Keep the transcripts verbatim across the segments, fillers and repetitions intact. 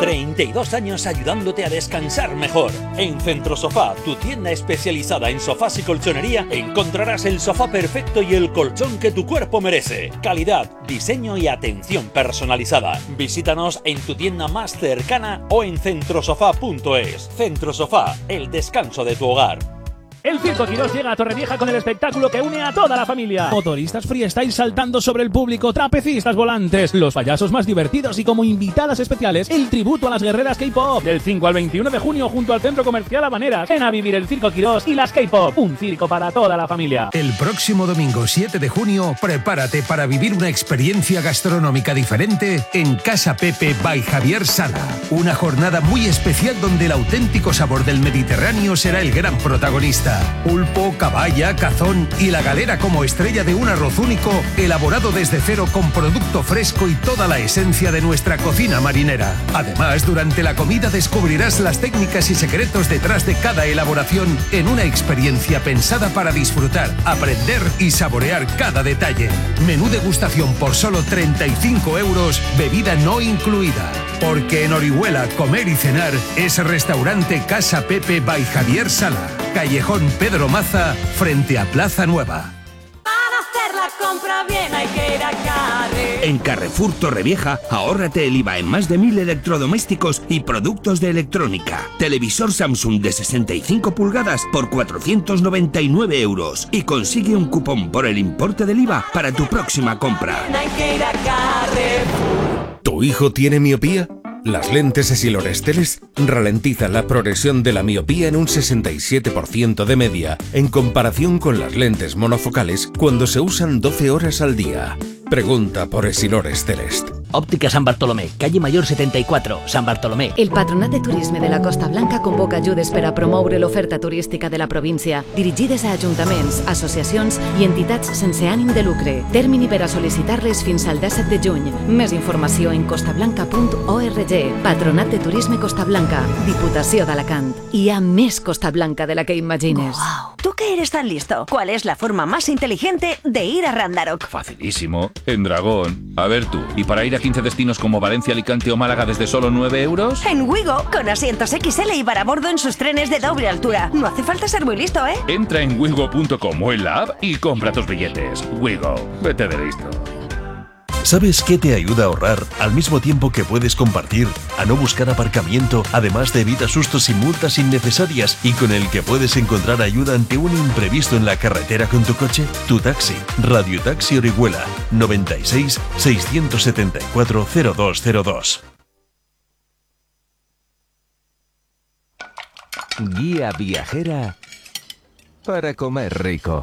treinta y dos años ayudándote a descansar mejor. En Centrosofá, tu tienda especializada en sofás y colchonería, encontrarás el sofá perfecto y el colchón que tu cuerpo merece. Calidad, diseño y atención personalizada. Visítanos en tu tienda más cercana o en centrosofá punto es. Centrosofá, el descanso de tu hogar. El Circo Quirós llega a Torrevieja con el espectáculo que une a toda la familia. Motoristas freestyle saltando sobre el público, trapecistas volantes, los payasos más divertidos y como invitadas especiales, el tributo a las guerreras K-pop. Del cinco al veintiuno de junio junto al Centro Comercial Habaneras. Ven a vivir el Circo Quirós y las K-pop. Un circo para toda la familia. El próximo domingo siete de junio, prepárate para vivir una experiencia gastronómica diferente en Casa Pepe by Javier Sala. Una jornada muy especial donde el auténtico sabor del Mediterráneo será el gran protagonista. Pulpo, caballa, cazón y la galera como estrella de un arroz único elaborado desde cero con producto fresco y toda la esencia de nuestra cocina marinera. Además, durante la comida descubrirás las técnicas y secretos detrás de cada elaboración en una experiencia pensada para disfrutar, aprender y saborear cada detalle. Menú degustación por solo treinta y cinco euros, bebida no incluida. Porque en Orihuela comer y cenar es Restaurante Casa Pepe by Javier Sala. Callejón Pedro Maza, frente a Plaza Nueva. Para hacer la compra bien hay que ir a Carrefour. En Carrefour Torrevieja, ahórrate el I V A en más de mil electrodomésticos y productos de electrónica. Televisor Samsung de sesenta y cinco pulgadas por cuatrocientos noventa y nueve euros. Y consigue un cupón por el importe del I V A para tu próxima compra. Hay que ir a Carrefour. ¿Tu hijo tiene miopía? Las lentes Essilor Stellest ralentizan la progresión de la miopía en un sesenta y siete por ciento de media, en comparación con las lentes monofocales cuando se usan doce horas al día. Pregunta por Essilor Stellest. Òptica Sant Bartolomé, calle Mayor setenta y cuatro, Sant Bartolomé. El Patronat de Turisme de la Costa Blanca convoca ajudes per a promoure l'oferta turística de la província, dirigides a ajuntaments, associacions i entitats sense ànim de lucre. Termini per a sol·licitar-les fins al disset de juny. Més informació en costablanca punt org. Patronat de Turisme Costa Blanca, Diputació d'Alacant. Hi ha més Costa Blanca de la que imagines. Wow. ¿Tú que eres tan listo? ¿Cuál es la forma más inteligente de ir a Randarock? Facilísimo, en Dragón. A ver tú, ¿y para ir a quince destinos como Valencia, Alicante o Málaga desde solo nueve euros? En Wigo, con asientos equis ele y para bordo en sus trenes de doble altura. No hace falta ser muy listo, ¿eh? Entra en wigo punto com o en la app y compra tus billetes. Wigo, vete de listo. ¿Sabes qué te ayuda a ahorrar al mismo tiempo que puedes compartir, a no buscar aparcamiento, además de evita sustos y multas innecesarias y con el que puedes encontrar ayuda ante un imprevisto en la carretera con tu coche? Tu taxi, Radio Taxi Orihuela, noventa y seis, seiscientos setenta y cuatro, cero dos cero dos. Guía viajera para comer rico.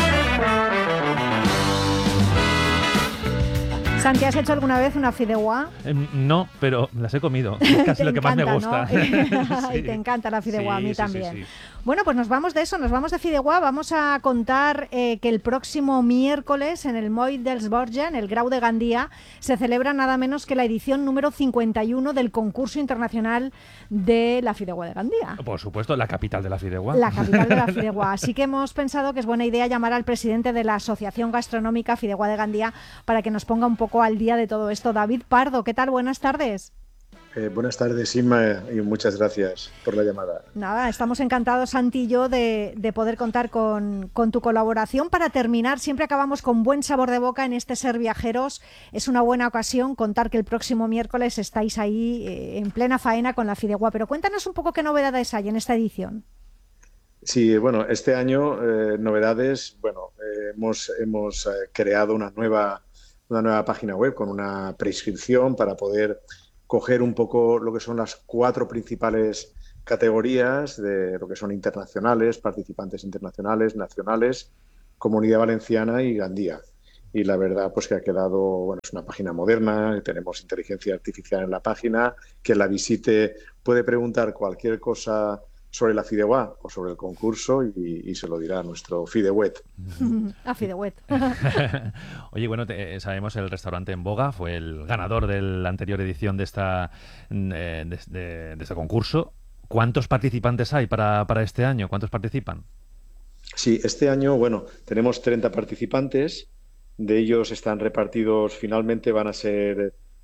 Santi, ¿has hecho alguna vez una fideuá? Eh, no, pero las he comido. Es casi lo que más me gusta. ¿No? Sí. Y te encanta la fideuá, sí, a mí sí, también. Sí, sí. Bueno, pues nos vamos de eso, nos vamos de fideuá. Vamos a contar eh, que el próximo miércoles en el Moll dels Borja, en el Grau de Gandía, se celebra nada menos que la edición número cincuenta y uno del concurso internacional de la fideuá de Gandía. Por supuesto, la capital de la fideuá. La capital de la fideuá. Así que hemos pensado que es buena idea llamar al presidente de la Asociación Gastronómica Fideuá de Gandía para que nos ponga un poco al día de todo esto. David Pardo, ¿qué tal? Buenas tardes. Eh, buenas tardes, Inma, y muchas gracias por la llamada. Nada, estamos encantados, Santi y yo, de, de poder contar con, con tu colaboración. Para terminar, siempre acabamos con buen sabor de boca en este Ser Viajeros. Es una buena ocasión contar que el próximo miércoles estáis ahí eh, en plena faena con la fideuá. Pero cuéntanos un poco qué novedades hay en esta edición. Sí, bueno, este año eh, novedades, bueno, eh, hemos, hemos eh, creado una nueva... una nueva página web con una prescripción para poder coger un poco lo que son las cuatro principales categorías de lo que son internacionales, participantes internacionales, nacionales, Comunidad Valenciana y Gandía. Y la verdad pues que ha quedado, bueno, es una página moderna, tenemos inteligencia artificial en la página, quien la visite puede preguntar cualquier cosa sobre la fideuá o sobre el concurso y, y se lo dirá a nuestro fideuet. A fideuet. Oye, bueno, te, sabemos el restaurante en boga fue el ganador de la anterior edición de esta eh, de, de, de este concurso. ¿Cuántos participantes hay para, para este año? ¿Cuántos participan? Sí, este año, bueno, tenemos treinta participantes. De ellos están repartidos, finalmente van a ser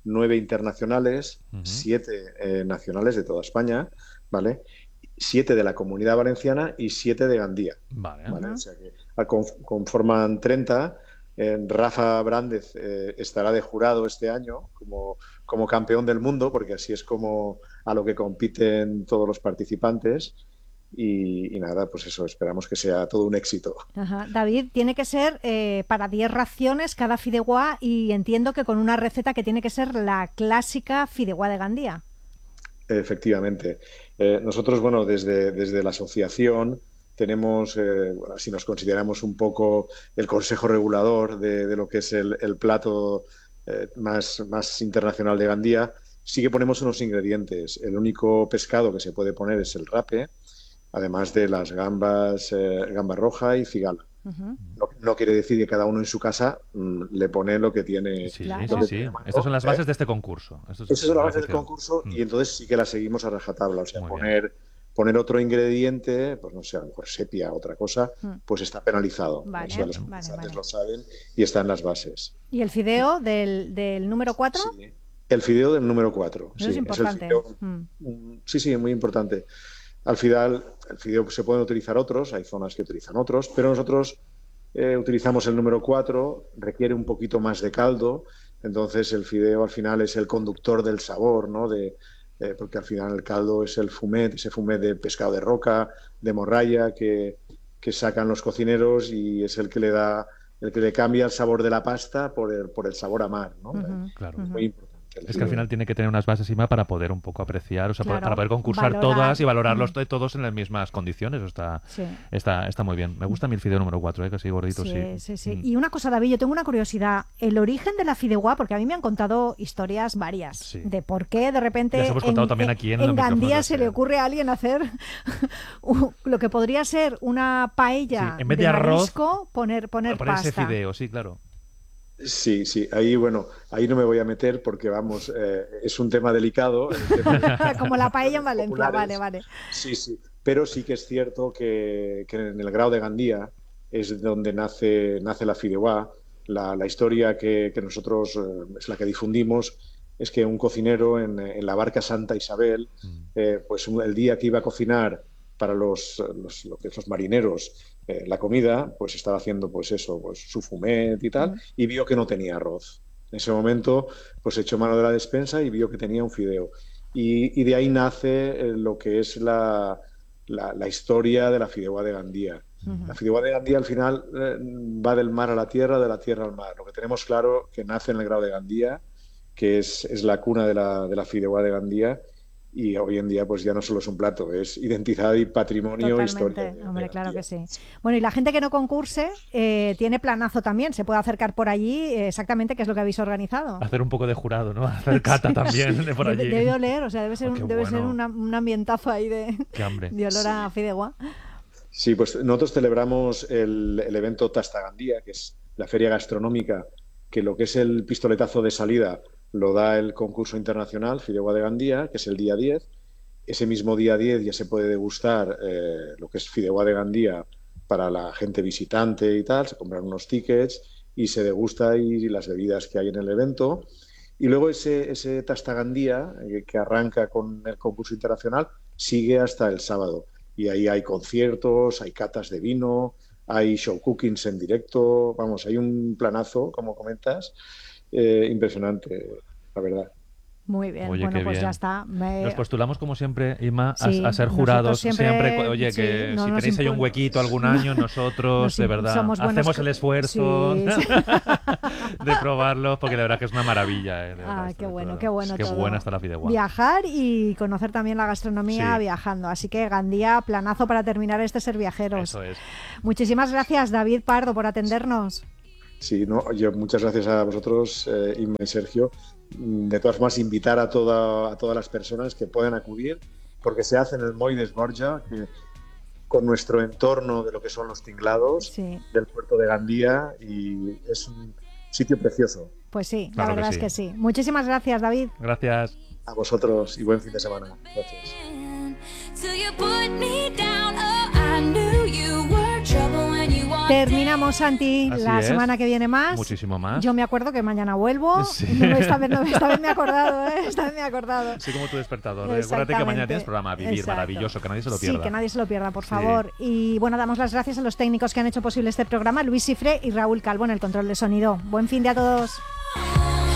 nueve internacionales, Uh-huh. siete eh, nacionales de toda España, ¿vale? Siete de la Comunidad Valenciana y siete de Gandía. Vale. ¿Vale? O sea que a- con- conforman treinta. Eh, Rafa Brández eh, estará de jurado este año como, como campeón del mundo, porque así es como a lo que compiten todos los participantes. Y, y nada, pues eso, esperamos que sea todo un éxito. Ajá. David, tiene que ser eh, para diez raciones cada fideuá y entiendo que con una receta que tiene que ser la clásica fideuá de Gandía. Efectivamente. Eh, nosotros, bueno, desde, desde la asociación tenemos, eh, bueno, si nos consideramos un poco el consejo regulador de, de lo que es el, el plato eh, más, más internacional de Gandía, sí que ponemos unos ingredientes. El único pescado que se puede poner es el rape, además de las gambas, eh, gamba roja y cigala. Uh-huh. No, no quiere decir que cada uno en su casa mm, le pone lo que tiene. Sí, Claro. sí, lo que sí. tiene a mano, Estas son las ¿eh? bases de este concurso. Esto Esa es la base del beneficio. concurso Mm. y entonces sí que la seguimos a rajatabla. O sea, Muy bien. poner, poner otro ingrediente, pues no sé, a lo mejor sepia, otra cosa, Mm. pues está penalizado. Vale, Eso ya los vale, concursantes vale. lo saben y está en las bases. ¿Y el fideo del, del número cuatro? Sí. El fideo del número cuatro. Eso sí, es importante. el fideo- Mm. mm, sí, sí, muy importante. Al final, el fideo se pueden utilizar otros, hay zonas que utilizan otros, pero nosotros eh, utilizamos el número cuatro, requiere un poquito más de caldo, entonces el fideo al final es el conductor del sabor, ¿no? De, eh, porque al final el caldo es el fumet, ese fumet de pescado de roca, de morralla, que, que sacan los cocineros y es el que le da, el que le cambia el sabor de la pasta por el, por el sabor a mar, ¿no? Ujú, Claro. ujú. Muy importante. el Es que al fideo. final tiene que tener unas bases encima para poder un poco apreciar, o sea, Claro, para poder concursar valorar. todas y valorarlos Mm. to- todos en las mismas condiciones. Eso está, Sí. está, está muy bien. Me gusta a mí el fideo número cuatro, ¿eh? Que así gordito, sí. Sí, sí, sí. Mm. Y una cosa, David, yo tengo una curiosidad. El origen de la fideuá, porque a mí me han contado historias varias Sí. de por qué de repente Las hemos contado también aquí en los Gandía micrófonos se de le T V. ocurre a alguien hacer u- lo que podría ser una paella Sí, en vez de arroz, marisco, poner, poner Poner ese pasta. fideo, sí, claro. Sí, sí, ahí bueno, ahí no me voy a meter porque vamos, eh, es un tema delicado. el tema de- Como la paella en Valencia, populares. vale, vale. Sí, sí, pero sí que es cierto que, que en el Grau de Gandía es donde nace, nace la fideuá. La, la historia que, que nosotros, eh, es la que difundimos, es que un cocinero en, en la barca Santa Isabel, eh, pues un- el día que iba a cocinar para los, los, lo que es los marineros eh, la comida, pues estaba haciendo pues eso, pues su fumet y tal, y vio que no tenía arroz. En ese momento, pues echó mano de la despensa y vio que tenía un fideo. Y, y de ahí nace eh, lo que es la, la, la historia de la fideuá de Gandía. Ujú. La fideuá de Gandía al final eh, va del mar a la tierra, de la tierra al mar. Lo que tenemos claro que nace en el Grau de Gandía, que es, es la cuna de la, de la fideuá de Gandía, y hoy en día pues ya no solo es un plato, es identidad y patrimonio, historia. Totalmente, de- hombre, de claro Gandía. que sí. Bueno, y la gente que no concurse eh, tiene planazo también, se puede acercar por allí, eh, exactamente qué es lo que habéis organizado. Hacer un poco de jurado, ¿no? Hacer cata también de por Debe, allí. debe oler, o sea, debe ser, Oh, un, qué debe ser bueno. una- un ambientazo ahí de, Qué hambre. de olor a fideuá. Sí, pues nosotros celebramos el, el evento Tastagandía, que es la feria gastronómica, que lo que es el pistoletazo de salida lo da el concurso internacional Fideuá de Gandía, que es el día diez. Ese mismo día diez ya se puede degustar eh, lo que es Fideuá de Gandía para la gente visitante y tal, se compran unos tickets y se degusta y las bebidas que hay en el evento. Y luego ese, ese Tastagandía, eh, que arranca con el concurso internacional, sigue hasta el sábado. Y ahí hay conciertos, hay catas de vino, hay show cookings en directo, vamos, hay un planazo, como comentas, eh, impresionante, la verdad. Muy bien, Oye, bueno, qué pues bien. ya está. Me- Nos postulamos como siempre, Inma, a, Sí, a ser nosotros jurados siempre- siempre. Oye, sí, que no si nos tenéis ahí un impone- huequito algún año, nosotros, Nos de im- verdad, somos buenos hacemos co- el esfuerzo Sí, sí. de probarlos, porque la verdad que es una maravilla. Eh, de verdad, Ah, esto qué de bueno, probar. qué bueno Qué todo. buena está la fideuá. Viajar y conocer también la gastronomía Sí. viajando. Así que Gandía, planazo para terminar este Ser Viajeros. Eso es. Muchísimas gracias, David Pardo, por atendernos. Sí, no, yo, muchas gracias a vosotros, eh, Inma y Sergio. Mm, De todas formas, invitar a, toda, a todas las personas que puedan acudir, porque se hace en el Moll d'Esborja, que con nuestro entorno de lo que son los tinglados Sí. del puerto de Gandía, y es un sitio precioso. Pues sí, la Claro que verdad es sí. que sí. Muchísimas gracias, David. Gracias. A vosotros y buen fin de semana. Gracias. Till you put me down. Oh, I knew you were trouble when you wanted Terminamos, Santi, Así la es. semana que viene más. Muchísimo más. Yo me acuerdo que mañana vuelvo. Sí. No, esta, vez, no, esta vez me he acordado, ¿eh? Esta vez me he acordado. Soy como tu despertador. ¿eh? Acuérdate que mañana tienes programa Vivir, Exacto. maravilloso, que nadie se lo pierda. Sí, que nadie se lo pierda, por Sí. favor. Y bueno, damos las gracias a los técnicos que han hecho posible este programa, Luis Cifre y Raúl Calvo en el control de sonido. Buen fin de a todos.